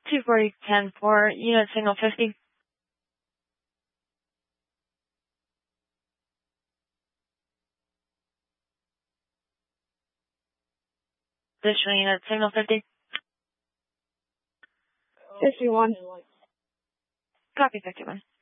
24010 for unit signal 50. Additional unit signal 50. 51. Copy 51.